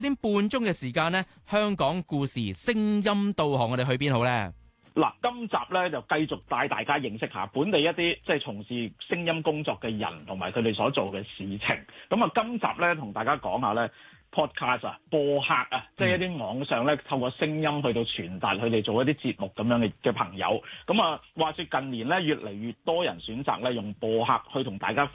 點半鐘嘅時間呢，香港故事聲音導航，我哋去邊好呢？ 嗱，今集咧就繼續帶大家認識下本地一啲即係從事聲音工作嘅人同埋佢哋所做嘅事情。咁啊，今集咧同大家講下咧 podcast 啊，播客啊，即係一啲網上咧透過聲音去到傳達佢哋做一啲節目咁樣嘅朋友。咁啊，話說近年咧越嚟越多人選擇咧用播客去同大家